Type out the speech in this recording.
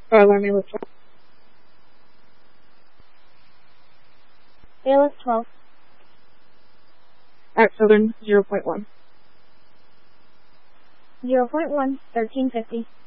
Alarm ALS 12. ALS 12. At Southern 0.1. 0.1, 1350.